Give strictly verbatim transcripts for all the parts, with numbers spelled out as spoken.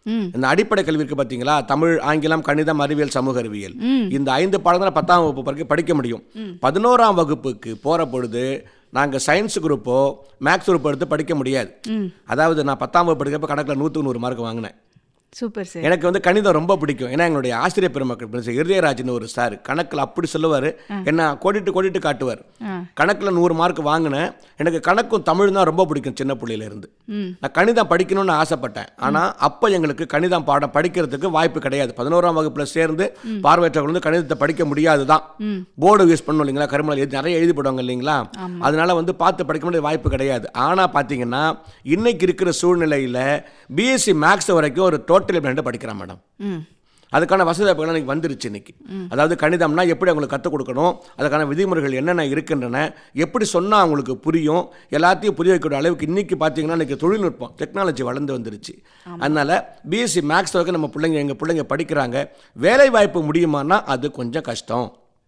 இந்த அடிப்படை கல்வி இருக்கு பார்த்தீங்களா, தமிழ், ஆங்கிலம், கணிதம், அறிவியல், சமூக அறிவியல், இந்த ஐந்து பாடம் தான் பத்தாம் வகுப்பு வரைக்கும் படிக்க முடியும். பதினோராம் வகுப்புக்கு போகிற பொழுது நாங்கள் சயின்ஸ் குரூப்போ மேக்ஸ் குரூப் எடுத்து படிக்க முடியாது. அதாவது நான் பத்தாம் வகுப்பு படிக்கிறப்ப கணக்கில் நூற்றுக்கு நூறு மார்க் வாங்கினேன். Super sir. எனக்கு வந்து கணிதம் ரொம்ப பிடிக்கும். ஏன்னா எங்களுடைய ஆசிரியர் பெருமக்கள் இறுதியராஜ்னு ஒரு சார் கணக்கில் அப்படி சொல்லுவார், என்ன கோடிட்டு கோடிட்டு காட்டுவார். கணக்கில் நூறு மார்க் வாங்கினேன். எனக்கு கணக்கும் தமிழ் தான் ரொம்ப பிடிக்கும் சின்ன பிள்ளையிலேருந்து. நான் கணிதம் படிக்கணும்னு ஆசைப்பட்டேன். ஆனால் அப்போ எங்களுக்கு கணிதம் பாடம் படிக்கிறதுக்கு வாய்ப்பு கிடையாது. பதினோராம் வகுப்பில் சேர்ந்து பார்வையற்றவர்கள் வந்து கணிதத்தை படிக்க முடியாது தான். போர்டு யூஸ் பண்ணணும் இல்லைங்களா, கருமலை எழுதி நிறைய எழுதி போடுவாங்க இல்லைங்களா, அதனால வந்து பார்த்து படிக்க முடிய வாய்ப்பு கிடையாது. ஆனால் பார்த்தீங்கன்னா இன்னைக்கு இருக்கிற சூழ்நிலையில் பிஎஸ்சி மேக்ஸ் வரைக்கும் ஒரு டோட்டல் படிக்கிறான் மேடம். அதுக்கான வசதி வாய்ப்புகள் இன்னைக்கு வந்துருச்சு இன்னைக்கு. அதாவது கணிதம்னா எப்படி அவங்களுக்கு கற்றுக் கொடுக்கணும், அதுக்கான விதிமுறைகள் என்னென்ன இருக்கின்றன, எப்படி சொன்னால் அவங்களுக்கு புரியும், எல்லாத்தையும் புரிய வைக்கிற அளவுக்கு இன்னைக்கு பார்த்தீங்கன்னா இன்னைக்கு தொழில்நுட்பம் டெக்னாலஜி வளர்ந்து வந்துருச்சு. அதனால பிஎஸ்சி மேக்ஸ் வரைக்கும் நம்ம பிள்ளைங்க எங்கள் பிள்ளைங்க படிக்கிறாங்க. வேலை வாய்ப்பு முடியுமானா அது கொஞ்சம் கஷ்டம்.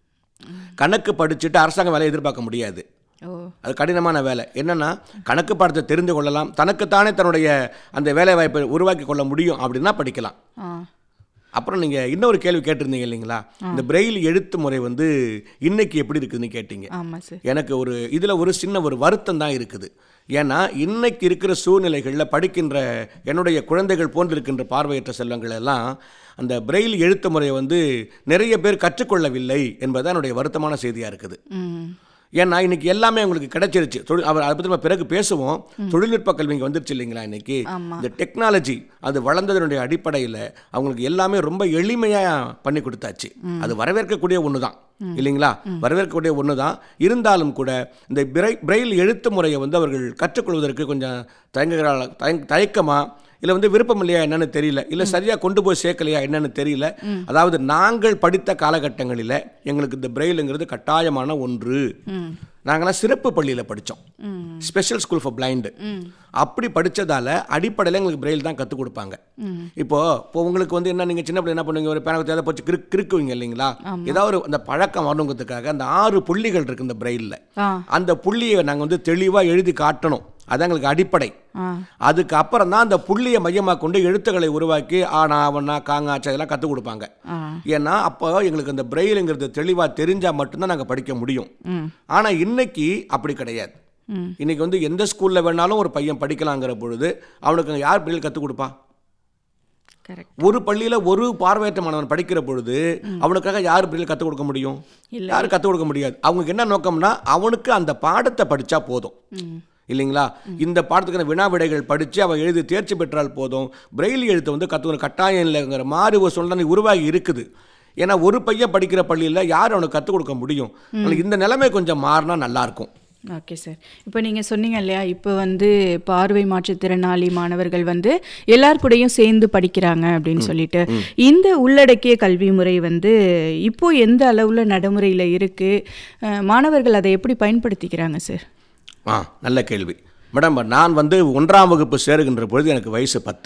கணக்கு படிச்சுட்டு அரசாங்க வேலையை எதிர்பார்க்க முடியாது. அது கடினமான வேலை. என்னன்னா கணக்கு பாடத்தை தெரிந்து கொள்ளலாம், தனக்குத்தானே தன்னுடைய அந்த வேலை வாய்ப்பை உருவாக்கி கொள்ள முடியும் அப்படின்னா படிக்கலாம். அப்புறம் நீங்கள் இன்னொரு கேள்வி கேட்டிருந்தீங்க இல்லைங்களா, இந்த பிரெயில் எழுத்து முறை வந்து இன்னைக்கு எப்படி இருக்குதுன்னு கேட்டீங்க. எனக்கு ஒரு இதில் ஒரு சின்ன ஒரு வருத்தம் தான் இருக்குது. ஏன்னா இன்னைக்கு இருக்கிற சூழ்நிலைகளில் படிக்கின்ற என்னுடைய குழந்தைகள் போன்றிருக்கின்ற பார்வையற்ற செல்வங்கள் எல்லாம் அந்த பிரெயில் எழுத்து முறையை வந்து நிறைய பேர் கற்றுக்கொள்ளவில்லை என்பது என்னுடைய வருத்தமான செய்தியாக இருக்குது. ஏன்னா இன்னைக்கு எல்லாமே உங்களுக்கு கிடைச்சிருச்சு. தொழில் அவர் அதை பற்றி நம்ம பிறகு பேசுவோம். தொழில்நுட்ப கல்வி இங்கே வந்துருச்சு இல்லைங்களா. இன்னைக்கு இந்த டெக்னாலஜி அது வளர்ந்ததனுடைய அடிப்படையில் அவங்களுக்கு எல்லாமே ரொம்ப எளிமையாக பண்ணி கொடுத்தாச்சு. அது வரவேற்கக்கூடிய ஒன்று தான் இல்லைங்களா, வரவேற்கக்கூடிய ஒன்று தான். இருந்தாலும் கூட இந்த பிரை பிரெயில் எழுத்து முறையை வந்து அவர்கள் கற்றுக்கொள்வதற்கு கொஞ்சம் தயங்குகிறாள் தயங் தயக்கமாக இல்லை வந்து விருப்பம் இல்லையா என்னன்னு தெரியல, இல்லை சரியாக கொண்டு போய் சேர்க்கலையா என்னன்னு தெரியல. அதாவது நாங்கள் படித்த காலகட்டங்களில் எங்களுக்கு இந்த பிரெயிலுங்கிறது கட்டாயமான ஒன்று. நாங்களாம் சிறப்பு பள்ளியில் படித்தோம், ஸ்பெஷல் ஸ்கூல் ஃபார் பிளைண்டு. அப்படி படித்ததால் அடிப்படையில் எங்களுக்கு பிரெயில் தான் கற்றுக் கொடுப்பாங்க. இப்போது இப்போ உங்களுக்கு வந்து என்ன, நீங்கள் சின்ன பிள்ளை என்ன பண்ணுவீங்க, ஒரு பேனை தேவை போச்சு கிறுக்கு கிறுக்குவீங்க இல்லைங்களா. ஏதாவது ஒரு அந்த பழக்கம் வரணுங்கிறதுக்காக அந்த ஆறு புள்ளிகள் இருக்குது இந்த பிரெயிலில். அந்த புள்ளியை நாங்கள் வந்து தெளிவாக எழுதி காட்டணும். அது எங்களுக்கு அடிப்படை. அதுக்கு அப்புறம் தான் அந்த புள்ளியை மையமாக கொண்டு எழுத்துக்களை உருவாக்கி ஆனா அவனா காங்காச்சா இதெல்லாம் கற்றுக் கொடுப்பாங்க. ஏன்னா அப்போ எங்களுக்கு அந்த பிரெயிலுங்கிறது தெளிவாக தெரிஞ்சால் மட்டும்தான் நாங்கள் படிக்க முடியும். ஆனால் இன்னைக்கு அப்படி கிடையாது. இன்னைக்கு வந்து எந்த ஸ்கூலில் வேணாலும் ஒரு பையன் படிக்கலாங்கிற பொழுது அவனுக்கு யார் பிரெயில் கற்றுக் கொடுப்பா? ஒரு பள்ளியில் ஒரு பார்வையற்ற மாணவன் படிக்கிற பொழுது அவனுக்காக யார் பிரெயில் கற்றுக் கொடுக்க முடியும்? யாரும் கற்றுக் கொடுக்க முடியாது. அவங்களுக்கு என்ன நோக்கம்னா அவனுக்கு அந்த பாடத்தை படித்தா போதும் இல்லைங்களா. இந்த பாடத்துக்கான வினா விடைகள் படித்து அவன் எழுதி தேர்ச்சி பெற்றால் போதும். பிரெயில் எழுத்து வந்து கற்றுக்கிற கட்டாயம் இல்லைங்கிற மாதிரி ஒரு சூழ்நிலை உருவாகி இருக்குது. ஏன்னா ஒரு பையன் படிக்கிற பள்ளியில் யார் அவனுக்கு கற்றுக் கொடுக்க முடியும்? இந்த நிலைமை கொஞ்சம் மாறினா நல்லாயிருக்கும். Okay sir. இப்போ நீங்கள் சொன்னீங்க இல்லையா, இப்போ வந்து பார்வை மாற்றுத்திறனாளி மாணவர்கள் வந்து எல்லார் கூடயும் சேர்ந்து படிக்கிறாங்க அப்படின்னு சொல்லிட்டு, இந்த உள்ளடக்கிய கல்வி முறை வந்து இப்போ எந்த அளவில் நடைமுறையில் இருக்குது, மாணவர்கள் அதை எப்படி பயன்படுத்திக்கிறாங்க சார்? ஆ, நல்ல கேள்வி மேடம். நான் வந்து ஒன்றாம் வகுப்பு சேருகின்ற பொழுது எனக்கு வயசு பத்து.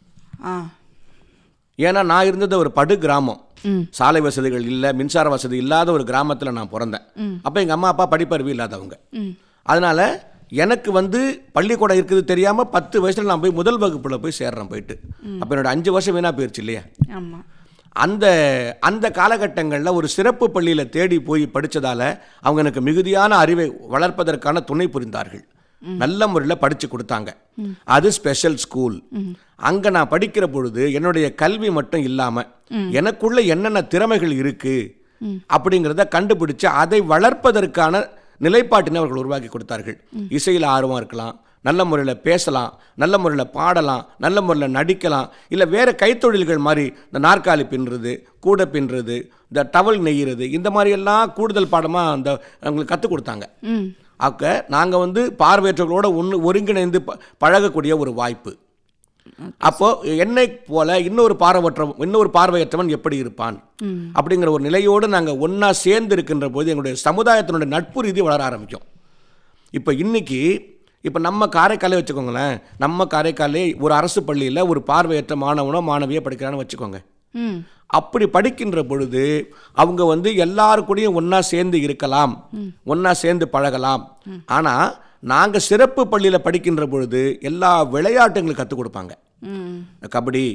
ஏன்னா நான் இருந்தது ஒரு படு கிராமம், சாலை வசதிகள் இல்லை, மின்சார வசதி இல்லாத ஒரு கிராமத்தில் நான் பிறந்தேன். அப்போ எங்கள் அம்மா அப்பா படிப்பறிவு இல்லாதவங்க. அதனால் எனக்கு வந்து பள்ளிக்கூடம் இருக்குது தெரியாமல் பத்து வயசில் நான் போய் முதல் வகுப்பில் போய் சேர்றேன் போயிட்டு. அப்போ என்னோட அஞ்சு வருஷம் வீணாக போயிடுச்சு இல்லையா. அந்த அந்த காலகட்டங்களில் ஒரு சிறப்பு பள்ளியில் தேடி போய் படித்ததால் அவங்க எனக்கு மிகுதியான அறிவை வளர்ப்பதற்கான துணை புரிந்தார்கள். நல்ல முறையில் படித்து கொடுத்தாங்க. அது ஸ்பெஷல் ஸ்கூல். அங்கே நான் படிக்கிற பொழுது என்னுடைய கல்வி மட்டும் இல்லாமல் எனக்குள்ள என்னென்ன திறமைகள் இருக்குது அப்படிங்கிறத கண்டுபிடிச்சு அதை வளர்ப்பதற்கான நிலைப்பாட்டினை அவர்கள் உருவாக்கி கொடுத்தார்கள். இசையில் ஆர்வம் இருக்கலாம், நல்ல முறையில் பேசலாம், நல்ல முறையில் பாடலாம், நல்ல முறையில் நடிக்கலாம், இல்லை வேறு கைத்தொழில்கள் மாதிரி இந்த நாற்காலி பின்னுறது, கூடை பின்னுறது, இந்த டவல் நெய்கிறது, இந்த மாதிரியெல்லாம் கூடுதல் பாடமாக அந்த அவங்களுக்கு கற்றுக் கொடுத்தாங்க. ஆக்க நாங்கள் வந்து பார்வையற்றவர்களோட ஒன்று ஒருங்கிணைந்து ப பழகக்கூடிய ஒரு வாய்ப்பு. அப்போது என்னை போல இன்னொரு பார்வையற்ற இன்னொரு பார்வையற்றவன் எப்படி இருப்பான் அப்படிங்கிற ஒரு நிலையோடு நாங்கள் ஒன்றா சேர்ந்து இருக்கின்ற போது எங்களுடைய சமுதாயத்தினுடைய நட்பு ரீதி வளர ஆரம்பிக்கும். இப்போ இன்னைக்கு இப்போ நம்ம காரைக்காலே வச்சுக்கோங்களேன், நம்ம காரைக்காலே ஒரு அரசு பள்ளியில் ஒரு பார்வையற்ற மாணவனோ மாணவியோ படிக்கிறான்னு வச்சுக்கோங்க. அப்படி படிக்கின்ற பொழுது அவங்க வந்து எல்லாருக்கூடையும் ஒன்றா சேர்ந்து இருக்கலாம், ஒன்றா சேர்ந்து பழகலாம். ஆனால் நாங்கள் சிறப்பு பள்ளியில் படிக்கின்ற பொழுது எல்லா விளையாட்டுகளும் கற்றுக் கொடுப்பாங்க. கபடி,